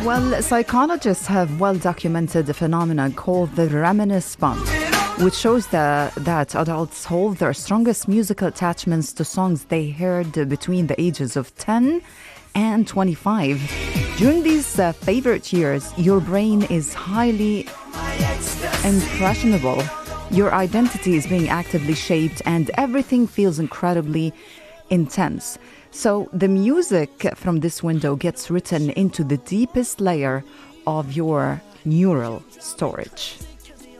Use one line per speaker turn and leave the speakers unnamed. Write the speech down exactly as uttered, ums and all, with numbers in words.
Well, psychologists have well documented a phenomenon called the reminiscence bump, which shows the, that adults hold their strongest musical attachments to songs they heard between the ages of ten and twenty-five. During these uh, favorite years, your brain is highly impressionable. Your identity is being actively shaped and everything feels incredibly intense. So the music from this window gets written into the deepest layer of your neural storage.